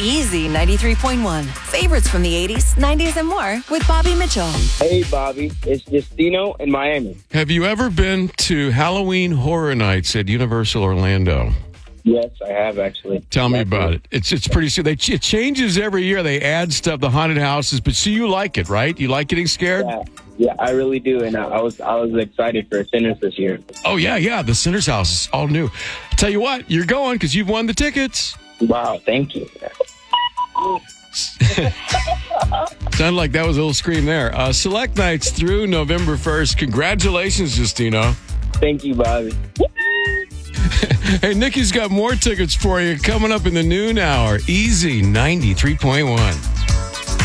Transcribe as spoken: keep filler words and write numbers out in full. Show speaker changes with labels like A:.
A: Easy ninety-three point one. Favorites from the eighties, nineties, and more with Bobby Mitchell.
B: Hey, Bobby. It's Justino in Miami.
C: Have you ever been to Halloween Horror Nights at Universal Orlando?
B: Yes, I have, actually.
C: Tell me about it. It's it's pretty soon. They it changes every year. They add stuff, the haunted houses. But see, you like it, right? You like getting scared?
B: Yeah, yeah, I really do. And I, I was I was excited for Sinners this year.
C: Oh, yeah, yeah. The Sinner's House is all new. Tell you what, you're going because you've won the tickets.
B: Wow, thank you.
C: Sounded like that was a little scream there. Uh, select nights through November first. Congratulations, Justino.
B: Thank you, Bobby.
C: Hey, Nikki's got more tickets for you coming up in the noon hour. Easy ninety-three point one.